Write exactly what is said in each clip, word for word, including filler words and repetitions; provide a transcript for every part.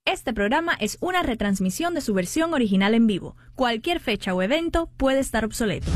Este programa es una retransmisión de su versión original en vivo. Cualquier fecha o evento puede estar obsoleto.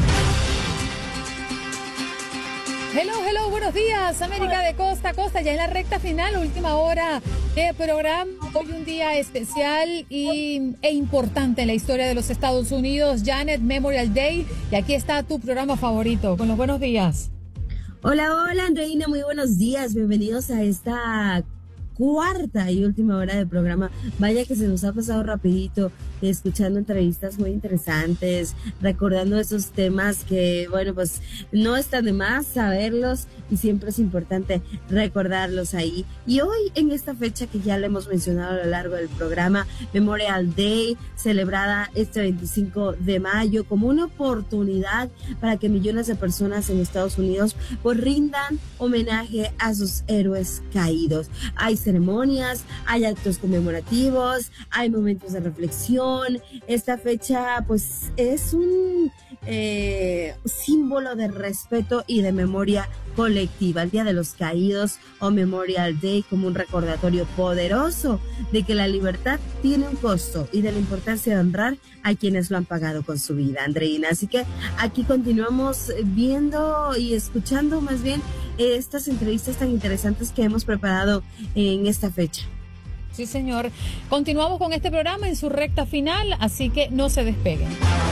Hello, hello, buenos días, América de costa a costa, ya en la recta final, última hora de programa. Hoy un día especial y, e importante en la historia de los Estados Unidos, Janet Memorial Day, y aquí está tu programa favorito, con los buenos días. Hola, hola, Andreina, muy buenos días, bienvenidos a esta cuarta y última hora del programa. Vaya que se nos ha pasado rapidito, escuchando entrevistas muy interesantes, recordando esos temas que, bueno, pues no están de más saberlos y siempre es importante recordarlos ahí. Y hoy, en esta fecha que ya le hemos mencionado a lo largo del programa, Memorial Day, celebrada este veinticinco de mayo como una oportunidad para que millones de personas en Estados Unidos pues rindan homenaje a sus héroes caídos. Hay ceremonias, hay actos conmemorativos, hay momentos de reflexión. Esta fecha pues es un eh, símbolo de respeto y de memoria colectiva. El Día de los Caídos o Memorial Day como un recordatorio poderoso de que la libertad tiene un costo y de la importancia de honrar a quienes lo han pagado con su vida, Andreina. Así que aquí continuamos viendo y escuchando más bien estas entrevistas tan interesantes que hemos preparado en esta fecha. Sí, señor. Continuamos con este programa en su recta final, así que no se despeguen.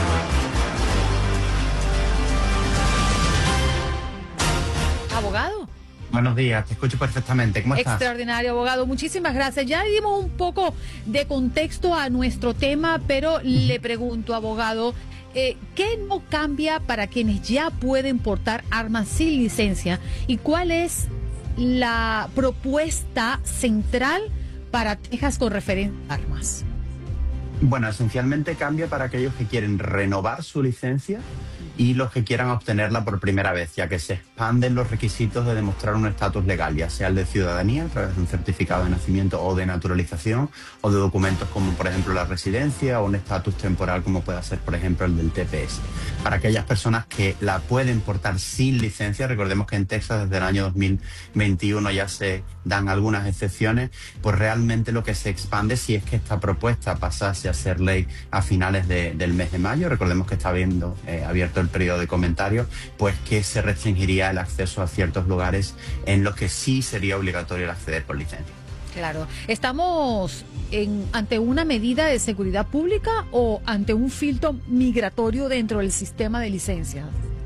Abogado. Buenos días, te escucho perfectamente. ¿Cómo estás? Extraordinario, abogado. Muchísimas gracias. Ya dimos un poco de contexto a nuestro tema, pero le pregunto, abogado, eh, ¿qué no cambia para quienes ya pueden portar armas sin licencia? ¿Y cuál es la propuesta central para Texas con referencia a armas? Bueno, esencialmente cambia para aquellos que quieren renovar su licencia y los que quieran obtenerla por primera vez, ya que se expanden los requisitos de demostrar un estatus legal, ya sea el de ciudadanía a través de un certificado de nacimiento o de naturalización, o de documentos como por ejemplo la residencia o un estatus temporal como pueda ser por ejemplo el del T P S. Para aquellas personas que la pueden portar sin licencia, recordemos que en Texas desde el año dos mil veintiuno ya se dan algunas excepciones, pues realmente lo que se expande, si es que esta propuesta pasase a ser ley a finales de, del mes de mayo, recordemos que está habiendo eh, abierto el periodo de comentarios, pues que se restringiría el acceso a ciertos lugares en los que sí sería obligatorio el acceder por licencia. Claro. ¿Estamos en, ante una medida de seguridad pública o ante un filtro migratorio dentro del sistema de licencias?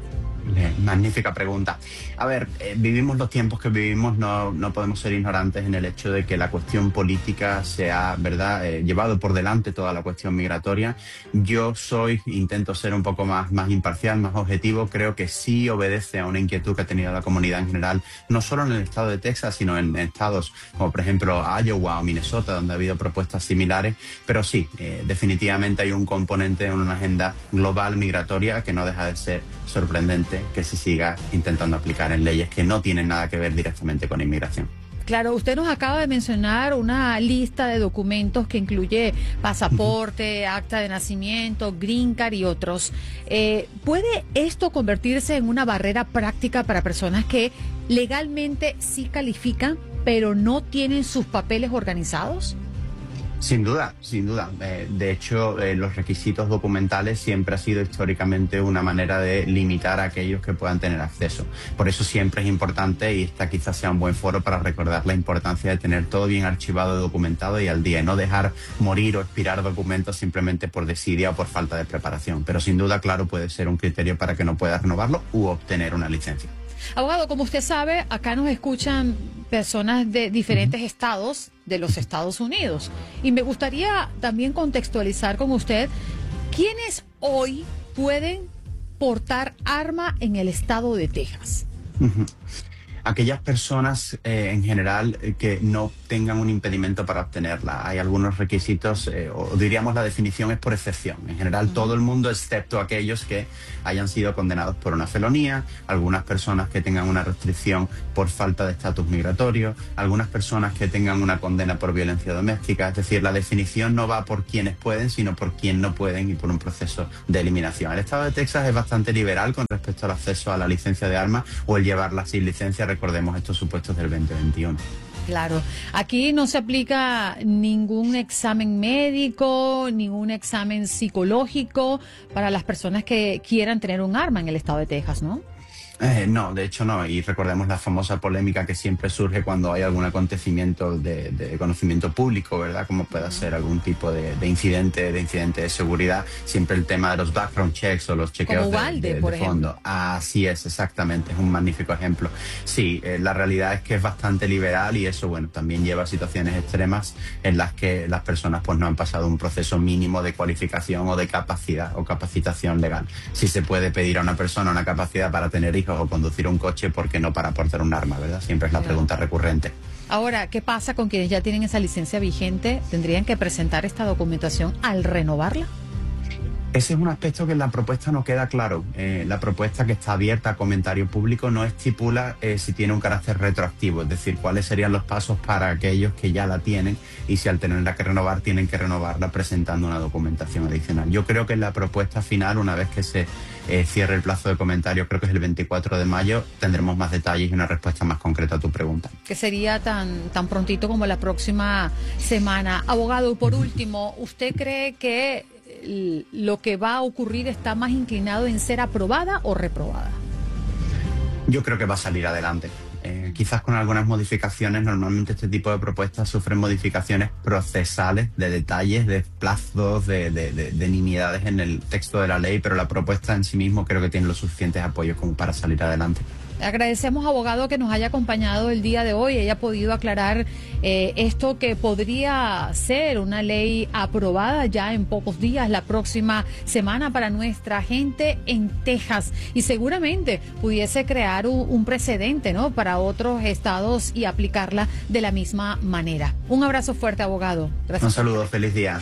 Magnífica pregunta. A ver, eh, vivimos los tiempos que vivimos, no, no podemos ser ignorantes en el hecho de que la cuestión política se ha, ¿verdad?, eh, llevado por delante toda la cuestión migratoria. Yo soy, intento ser un poco más, más imparcial, más objetivo. Creo que sí obedece a una inquietud que ha tenido la comunidad en general, no solo en el estado de Texas, sino en, en estados como por ejemplo Iowa o Minnesota, donde ha habido propuestas similares. Pero sí, eh, definitivamente hay un componente en una agenda global migratoria que no deja de ser sorprendente que se siga intentando aplicar en leyes que no tienen nada que ver directamente con inmigración. Claro, usted nos acaba de mencionar una lista de documentos que incluye pasaporte, acta de nacimiento, green card y otros. Eh, ¿Puede esto convertirse en una barrera práctica para personas que legalmente sí califican, pero no tienen sus papeles organizados? Sin duda, sin duda. Eh, de hecho, eh, los requisitos documentales siempre ha sido históricamente una manera de limitar a aquellos que puedan tener acceso. Por eso siempre es importante, y esta quizás sea un buen foro para recordar la importancia de tener todo bien archivado, documentado y al día, y no dejar morir o expirar documentos simplemente por desidia o por falta de preparación. Pero sin duda, claro, puede ser un criterio para que no puedas renovarlo u obtener una licencia. Abogado, como usted sabe, acá nos escuchan personas de diferentes uh-huh. estados de los Estados Unidos. Y me gustaría también contextualizar con usted quiénes hoy pueden portar arma en el estado de Texas. Uh-huh. Aquellas personas eh, en general eh, que no tengan un impedimento para obtenerla. Hay algunos requisitos, eh, o diríamos la definición es por excepción. En general, uh-huh. todo el mundo, excepto aquellos que hayan sido condenados por una felonía, algunas personas que tengan una restricción por falta de estatus migratorio, algunas personas que tengan una condena por violencia doméstica. Es decir, la definición no va por quienes pueden, sino por quienes no pueden y por un proceso de eliminación. El estado de Texas es bastante liberal con respecto al acceso a la licencia de armas o el llevarla sin licencia. Recordemos estos supuestos del veinte veintiuno. Claro, aquí no se aplica ningún examen médico, ningún examen psicológico para las personas que quieran tener un arma en el estado de Texas, ¿no? Eh, no, de hecho no, y recordemos la famosa polémica que siempre surge cuando hay algún acontecimiento de, de conocimiento público, ¿verdad? Como pueda ser algún tipo de, de incidente, de incidente de seguridad, siempre el tema de los background checks o los chequeos Como de, Uvalde, de, por de fondo. ejemplo. Así es, exactamente, es un magnífico ejemplo. Sí, eh, la realidad es que es bastante liberal y eso, bueno, también lleva a situaciones extremas en las que las personas pues no han pasado un proceso mínimo de cualificación o de capacidad o capacitación legal. Si se puede pedir a una persona una capacidad para tener hijos o conducir un coche, ¿por qué no para portar un arma, verdad? Siempre es la pregunta recurrente. Ahora, ¿qué pasa con quienes ya tienen esa licencia vigente? ¿Tendrían que presentar esta documentación al renovarla? Ese es un aspecto que en la propuesta no queda claro. Eh, la propuesta, que está abierta a comentario público, no estipula eh, si tiene un carácter retroactivo, es decir, cuáles serían los pasos para aquellos que ya la tienen y si al tenerla que renovar tienen que renovarla presentando una documentación adicional. Yo creo que en la propuesta final, una vez que se eh, cierre el plazo de comentarios, creo que es el veinticuatro de mayo, tendremos más detalles y una respuesta más concreta a tu pregunta. Que sería tan, tan prontito como la próxima semana. Abogado, por último, ¿usted cree que lo que va a ocurrir está más inclinado en ser aprobada o reprobada? Yo creo que va a salir adelante. Eh, quizás con algunas modificaciones. Normalmente este tipo de propuestas sufren modificaciones procesales, de detalles, de plazos, de, de, de, de nimiedades en el texto de la ley, pero la propuesta en sí mismo creo que tiene los suficientes apoyos como para salir adelante. Agradecemos, abogado, que nos haya acompañado el día de hoy y haya podido aclarar eh, esto que podría ser una ley aprobada ya en pocos días, la próxima semana, para nuestra gente en Texas, y seguramente pudiese crear un, un precedente, ¿no?, para otros estados y aplicarla de la misma manera. Un abrazo fuerte, abogado. Gracias. Un saludo, feliz día.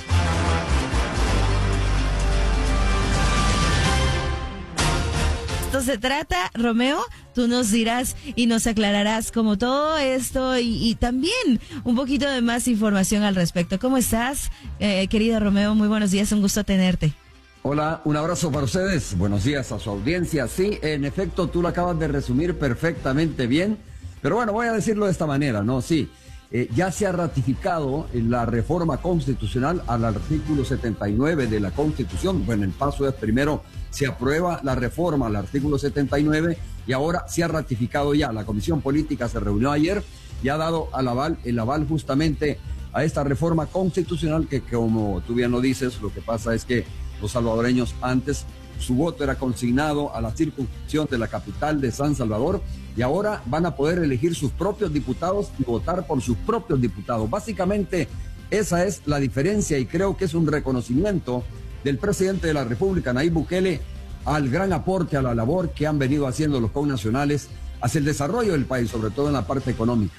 Se trata, Romeo, tú nos dirás y nos aclararás como todo esto y, y también un poquito de más información al respecto. ¿Cómo estás, eh, querido Romeo? Muy buenos días, un gusto tenerte. Hola, un abrazo para ustedes, buenos días a su audiencia. Sí, en efecto, tú lo acabas de resumir perfectamente bien, pero bueno, voy a decirlo de esta manera, ¿no? Sí, eh, ya se ha ratificado la reforma constitucional al artículo setenta y nueve de la Constitución. Bueno, el paso es primero se aprueba la reforma al artículo setenta y nueve y ahora se ha ratificado ya. La Comisión Política se reunió ayer y ha dado al aval, el aval justamente a esta reforma constitucional que, como tú bien lo dices, lo que pasa es que los salvadoreños antes su voto era consignado a la circunscripción de la capital de San Salvador y ahora van a poder elegir sus propios diputados y votar por sus propios diputados. Básicamente esa es la diferencia y creo que es un reconocimiento del presidente de la República, Nayib Bukele, al gran aporte a la labor que han venido haciendo los connacionales hacia el desarrollo del país, sobre todo en la parte económica.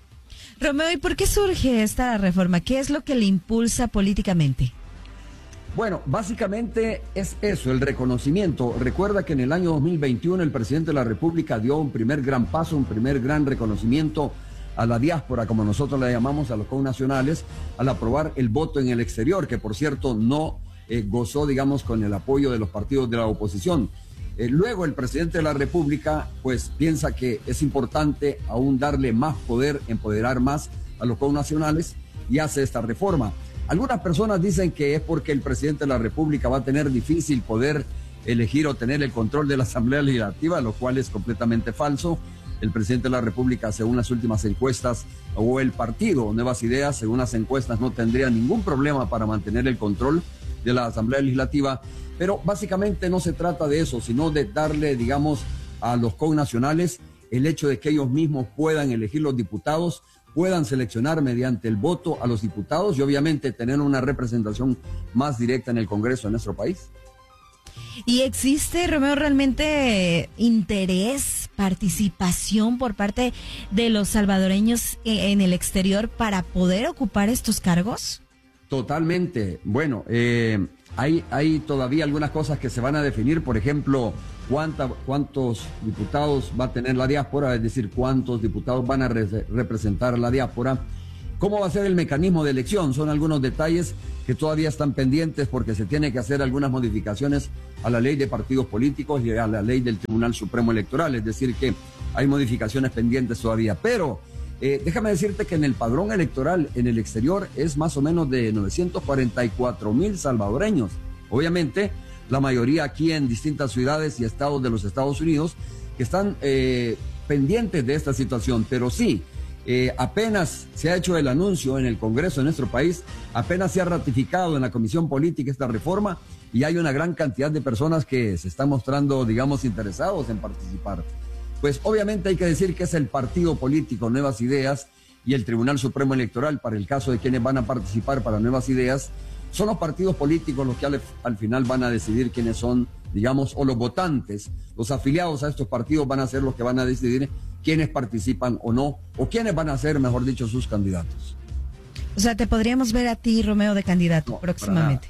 Romeo, ¿y por qué surge esta reforma? ¿Qué es lo que le impulsa políticamente? Bueno, básicamente es eso, el reconocimiento. Recuerda que en el año dos mil veintiuno el presidente de la República dio un primer gran paso, un primer gran reconocimiento a la diáspora, como nosotros la llamamos, a los connacionales, al aprobar el voto en el exterior, que por cierto no Eh, gozó, digamos, con el apoyo de los partidos de la oposición. Eh, luego el presidente de la República, pues, piensa que es importante aún darle más poder, empoderar más a los connacionales y hace esta reforma. Algunas personas dicen que es porque el presidente de la República va a tener difícil poder elegir o tener el control de la Asamblea Legislativa, lo cual es completamente falso. El presidente de la República, según las últimas encuestas, o el partido Nuevas Ideas, según las encuestas, no tendría ningún problema para mantener el control de la Asamblea Legislativa, pero básicamente no se trata de eso, sino de darle, digamos, a los connacionales el hecho de que ellos mismos puedan elegir los diputados, puedan seleccionar mediante el voto a los diputados y obviamente tener una representación más directa en el Congreso de nuestro país. ¿Y existe, Romeo, realmente interés, participación por parte de los salvadoreños en el exterior para poder ocupar estos cargos? Totalmente. Bueno, eh, hay, hay todavía algunas cosas que se van a definir, por ejemplo, cuánta, cuántos diputados va a tener la diáspora, es decir, cuántos diputados van a re- representar a la diáspora, cómo va a ser el mecanismo de elección, son algunos detalles que todavía están pendientes porque se tiene que hacer algunas modificaciones a la ley de partidos políticos y a la ley del Tribunal Supremo Electoral, es decir que hay modificaciones pendientes todavía, pero Eh, déjame decirte que en el padrón electoral en el exterior es más o menos de novecientos cuarenta y cuatro mil salvadoreños. Obviamente, la mayoría aquí en distintas ciudades y estados de los Estados Unidos que están eh, pendientes de esta situación. Pero sí, eh, apenas se ha hecho el anuncio en el Congreso de nuestro país, apenas se ha ratificado en la Comisión Política esta reforma y hay una gran cantidad de personas que se están mostrando, digamos, interesados en participar. Pues obviamente hay que decir que es el partido político Nuevas Ideas y el Tribunal Supremo Electoral, para el caso de quienes van a participar para Nuevas Ideas, son los partidos políticos los que al, al final van a decidir quiénes son, digamos, o los votantes, los afiliados a estos partidos van a ser los que van a decidir quiénes participan o no, o quiénes van a ser, mejor dicho, sus candidatos. O sea, te podríamos ver a ti, Romeo, de candidato No, próximamente.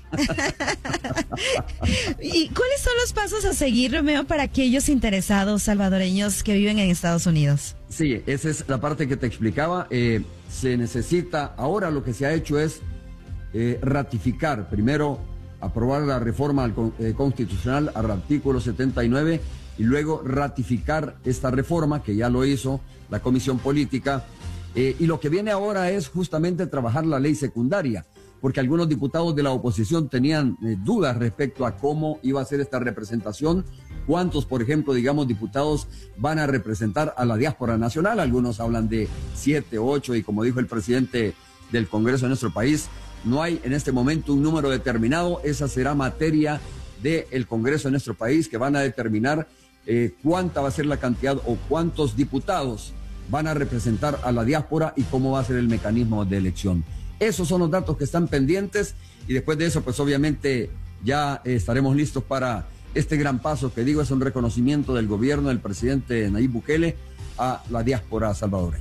¿Y cuáles son los pasos a seguir, Romeo, para aquellos interesados salvadoreños que viven en Estados Unidos? Sí, esa es la parte que te explicaba. Eh, se necesita, ahora lo que se ha hecho es eh, ratificar, primero aprobar la reforma al, eh, constitucional al artículo setenta y nueve y luego ratificar esta reforma que ya lo hizo la Comisión Política. Eh, y lo que viene ahora es justamente trabajar la ley secundaria, porque algunos diputados de la oposición tenían eh, dudas respecto a cómo iba a ser esta representación, cuántos, por ejemplo, digamos, diputados van a representar a la diáspora nacional. Algunos hablan de siete, ocho, y como dijo el presidente del Congreso de nuestro país, no hay en este momento un número determinado. Esa será materia del Congreso de nuestro país, que van a determinar eh, cuánta va a ser la cantidad o cuántos diputados van a representar a la diáspora y cómo va a ser el mecanismo de elección. Esos son los datos que están pendientes y después de eso, pues obviamente ya eh, estaremos listos para este gran paso que digo es un reconocimiento del gobierno del presidente Nayib Bukele a la diáspora salvadoreña.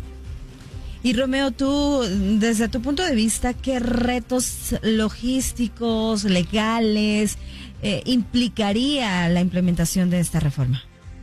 Y Romeo, tú, desde tu punto de vista, ¿qué retos logísticos, legales, eh, implicaría la implementación de esta reforma?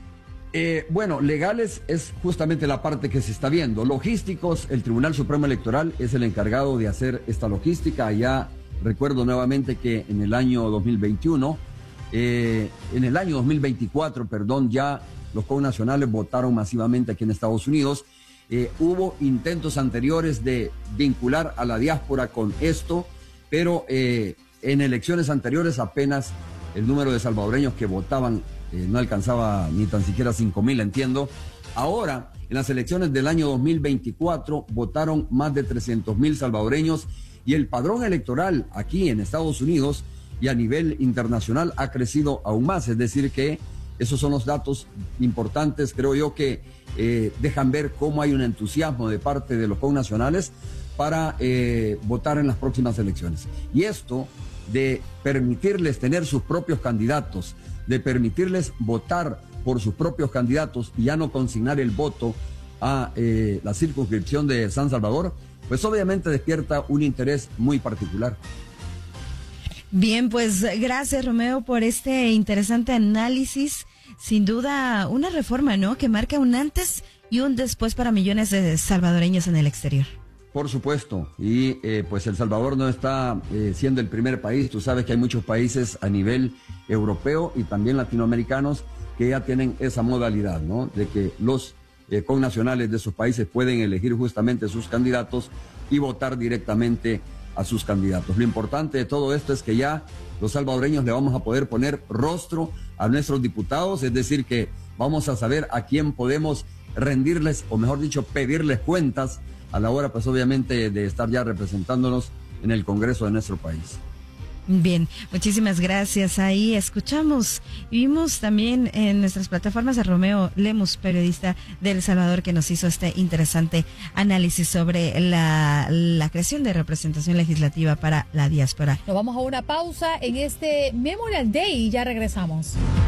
Eh, bueno, legales es justamente la parte que se está viendo. Logísticos, el Tribunal Supremo Electoral es el encargado de hacer esta logística. Ya recuerdo nuevamente que en el año dos mil veintiuno, eh, en el año dos mil veinticuatro, perdón, ya los connacionales votaron masivamente aquí en Estados Unidos. Eh, hubo intentos anteriores de vincular a la diáspora con esto, pero eh, en elecciones anteriores apenas el número de salvadoreños que votaban eh, no alcanzaba ni tan siquiera cinco mil, entiendo. Ahora, en las elecciones del año dos mil veinticuatro, votaron más de trescientos mil salvadoreños y el padrón electoral aquí en Estados Unidos y a nivel internacional ha crecido aún más. Es decir que esos son los datos importantes, creo yo, que eh, dejan ver cómo hay un entusiasmo de parte de los connacionales para eh, votar en las próximas elecciones. Y esto de permitirles tener sus propios candidatos, de permitirles votar por sus propios candidatos y ya no consignar el voto a eh, la circunscripción de San Salvador, pues obviamente despierta un interés muy particular. Bien, pues gracias, Romeo, por este interesante análisis. Sin duda, una reforma, ¿no?, que marca un antes y un después para millones de salvadoreños en el exterior. Por supuesto, y eh, pues El Salvador no está eh, siendo el primer país. Tú sabes que hay muchos países a nivel europeo y también latinoamericanos que ya tienen esa modalidad, ¿no?, de que los eh, connacionales de esos países pueden elegir justamente sus candidatos y votar directamente a sus candidatos. Lo importante de todo esto es que ya los salvadoreños le vamos a poder poner rostro a nuestros diputados, es decir que vamos a saber a quién podemos rendirles, o mejor dicho, pedirles cuentas a la hora, pues obviamente, de estar ya representándonos en el Congreso de nuestro país. Bien, muchísimas gracias. Ahí escuchamos y vimos también en nuestras plataformas a Romeo Lemus, periodista de El Salvador, que nos hizo este interesante análisis sobre la, la creación de representación legislativa para la diáspora. Nos vamos a una pausa en este Memorial Day y ya regresamos.